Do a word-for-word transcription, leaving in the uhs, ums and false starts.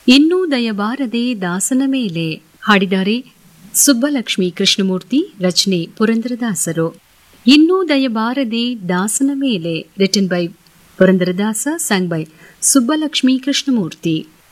ಇನ್ನೂ ದಯಬಾರದೆ ದಾಸನ ಮೇಲೆ ಹಾಡಿದ್ದಾರೆ ಸುಬ್ಬಲಕ್ಷ್ಮಿ ಕೃಷ್ಣಮೂರ್ತಿ, ರಚನೆ ಪುರಂದರದಾಸರು. ಇನ್ನೂ ದಯಬಾರದೆ ದಾಸನ ಮೇಲೆ written by Purandaradasa, sang by Subbulakshmi Krishnamurthy.